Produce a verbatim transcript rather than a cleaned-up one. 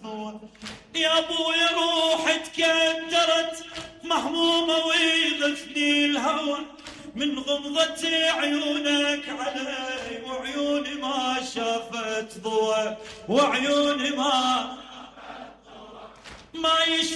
ضوى. يا ابويا روحي تكدرت مهمومة ويغثني الهوى من غمضة عيونك علي، وعيوني ما شافت ضوى، وعيوني ما ما يش